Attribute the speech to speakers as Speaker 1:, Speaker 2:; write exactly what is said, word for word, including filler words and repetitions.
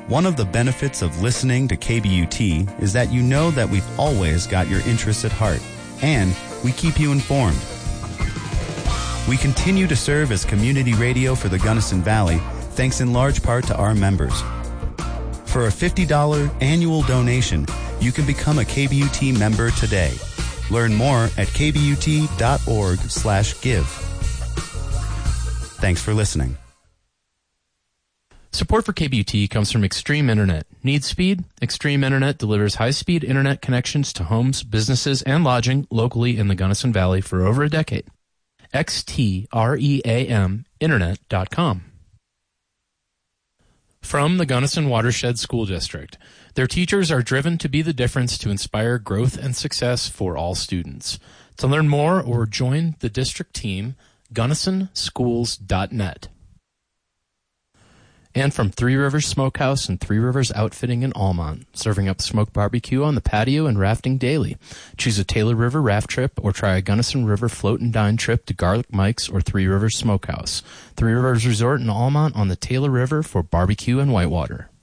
Speaker 1: One of the benefits of listening to K B U T is that you know that we've always got your interests at heart, and we keep you informed. We continue to serve as community radio for the Gunnison Valley, thanks in large part to our members. For a fifty dollars annual donation, you can become a K B U T member today. Learn more at kbut.org slash give. Thanks for listening.
Speaker 2: Support for K B U T comes from Extreme Internet. Need speed? Extreme Internet delivers high-speed internet connections to homes, businesses, and lodging locally in the Gunnison Valley for over a decade. X T R E A M Internet dot com. From the Gunnison Watershed School District, their teachers are driven to be the difference to inspire growth and success for all students. To learn more or join the district team, gunnison schools dot net. And from Three Rivers Smokehouse and Three Rivers Outfitting in Almont, serving up smoked barbecue on the patio and rafting daily. Choose a Taylor River raft trip or try a Gunnison River float and dine trip to Garlic Mike's or Three Rivers Smokehouse. Three Rivers Resort in Almont on the Taylor River for barbecue and whitewater.